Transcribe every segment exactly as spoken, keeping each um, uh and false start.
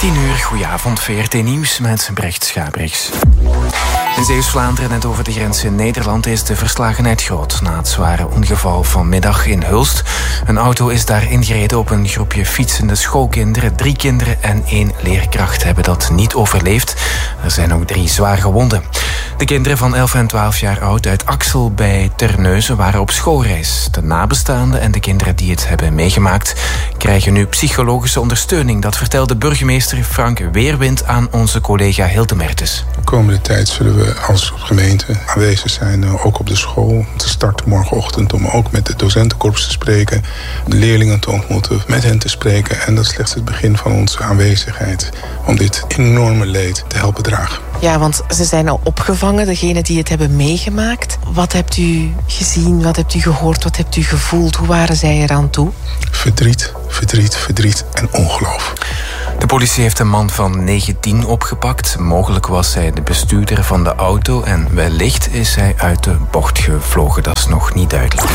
tien uur, goedenavond, V R T Nieuws met Brecht Schabrichs. In Zeeuws-Vlaanderen, net over de grens in Nederland, is de verslagenheid groot na het zware ongeval vanmiddag in Hulst. Een auto is daar ingereden op een groepje fietsende schoolkinderen. Drie kinderen en één leerkracht hebben dat niet overleefd. Er zijn ook drie zwaar gewonden. De kinderen van elf en twaalf jaar oud uit Axel bij Terneuzen waren op schoolreis. De nabestaanden en de kinderen die het hebben meegemaakt krijgen nu psychologische ondersteuning. Dat vertelde burgemeester Frank Weerwind aan onze collega Hilde Mertens. De komende tijd zullen we als gemeente aanwezig zijn, ook op de school. Om te starten morgenochtend om ook met de docentenkorps te spreken, de leerlingen te ontmoeten, met hen te spreken. En dat is slechts het begin van onze aanwezigheid om dit enorme leed te helpen dragen. Ja, want ze zijn al opgevangen, degenen die het hebben meegemaakt. Wat hebt u gezien, wat hebt u gehoord, wat hebt u gevoeld? Hoe waren zij eraan toe? Verdriet, verdriet, verdriet en ongeloof. De politie heeft een man van negentien opgepakt. Mogelijk was hij de bestuurder van de auto en wellicht is hij uit de bocht gevlogen. Dat is nog niet duidelijk.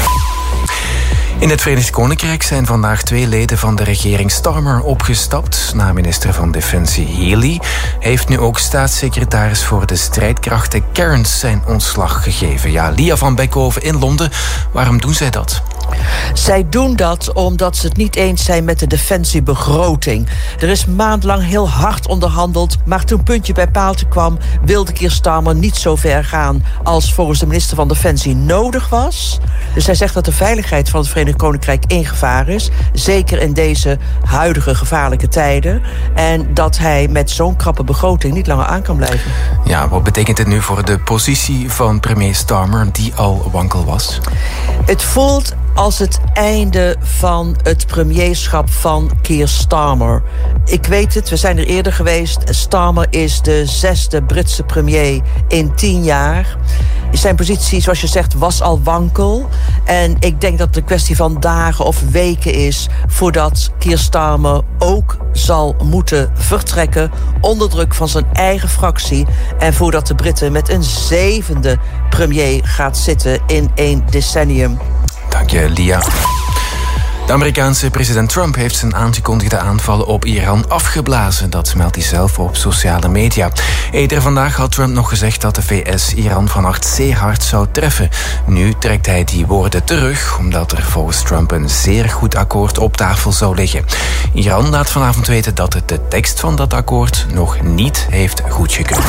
In het Verenigd Koninkrijk zijn vandaag twee leden van de regering Starmer opgestapt. Na minister van Defensie Healy heeft nu ook staatssecretaris voor de strijdkrachten Cairns zijn ontslag gegeven. Ja, Lia van Beckhoven in Londen. Waarom doen zij dat? Zij doen dat omdat ze het niet eens zijn met de defensiebegroting. Er is maandlang heel hard onderhandeld, maar toen puntje bij paaltje kwam, wilde Keir Starmer niet zo ver gaan als volgens de minister van Defensie nodig was. Dus hij zegt dat de veiligheid van het Verenigd Koninkrijk in gevaar is, zeker in deze huidige gevaarlijke tijden, en dat hij met zo'n krappe begroting niet langer aan kan blijven. Ja, wat betekent dit nu voor de positie van premier Starmer, die al wankel was? Het voelt als het einde van het premierschap van Keir Starmer. Ik weet het, we zijn er eerder geweest. Starmer is de zesde Britse premier in tien jaar. Zijn positie, zoals je zegt, was al wankel. En ik denk dat het een kwestie van dagen of weken is voordat Keir Starmer ook zal moeten vertrekken onder druk van zijn eigen fractie. En voordat de Britten met een zevende premier gaat zitten in één decennium. Dank je, Lia. De Amerikaanse president Trump heeft zijn aangekondigde aanvallen op Iran afgeblazen. Dat meldt hij zelf op sociale media. Eerder vandaag had Trump nog gezegd dat de V S Iran vannacht zeer hard zou treffen. Nu trekt hij die woorden terug, omdat er volgens Trump een zeer goed akkoord op tafel zou liggen. Iran laat vanavond weten dat het de tekst van dat akkoord nog niet heeft goedgekeurd.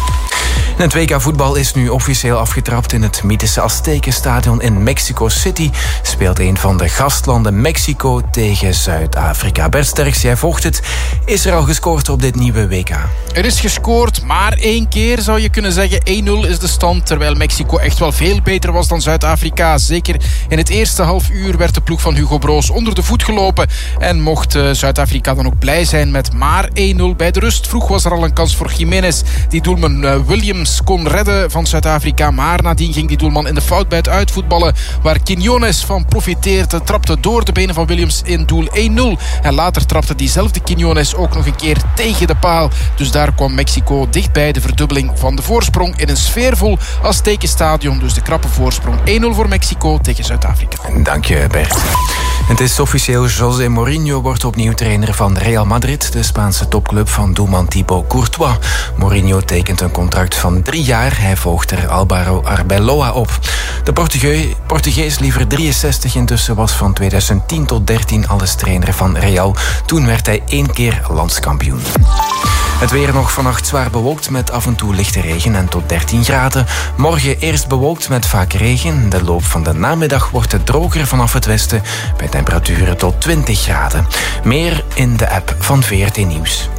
Het W K voetbal is nu officieel afgetrapt in het mythische Aztekenstadion in Mexico City. Speelt een van de gastlanden Mexico tegen Zuid-Afrika. Bert Sterks, jij volgt het. Is er al gescoord op dit nieuwe W K? Er is gescoord, maar één keer zou je kunnen zeggen. één nul is de stand, terwijl Mexico echt wel veel beter was dan Zuid-Afrika. Zeker in het eerste half uur werd de ploeg van Hugo Broos onder de voet gelopen. En mocht uh, Zuid-Afrika dan ook blij zijn met maar één nul. Bij de rust vroeg was er al een kans voor Jiménez, die doelman uh, Williams kon redden van Zuid-Afrika, maar nadien ging die doelman in de fout bij het uitvoetballen, waar Quiñones van profiteerde, trapte door de benen van Williams in doel één nul. En later trapte diezelfde Quiñones ook nog een keer tegen de paal. Dus daar kwam Mexico dichtbij de verdubbeling van de voorsprong in een sfeervol Aztekenstadion. Dus de krappe voorsprong één nul voor Mexico tegen Zuid-Afrika. Dank je, Bert. Het is officieel, José Mourinho wordt opnieuw trainer van Real Madrid, de Spaanse topclub van doelman Thibaut Courtois. Mourinho tekent een contract van drie jaar. Hij volgt er Álvaro Arbeloa op. De Portugees, Portugees liever drieënzestig intussen, was van tweeduizend tien tot dertien alles trainer van Real. Toen werd hij één keer landskampioen. Het weer nog vannacht zwaar bewolkt met af en toe lichte regen en tot dertien graden. Morgen eerst bewolkt met vaak regen. De loop van de namiddag wordt het droger vanaf het westen bij temperaturen tot twintig graden. Meer in de app van V R T Nieuws.